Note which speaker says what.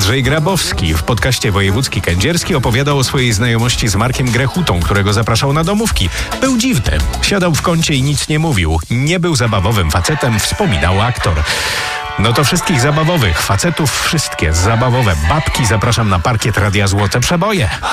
Speaker 1: Andrzej Grabowski w podcaście Wojewódzki Kędzierski opowiadał o swojej znajomości z Markiem Grechutą, którego zapraszał na domówki. Był dziwny. Siadał w kącie i nic nie mówił. Nie był zabawowym facetem, wspominał aktor. No to wszystkich zabawowych facetów, wszystkie zabawowe babki zapraszam na parkiet Radia Złote Przeboje.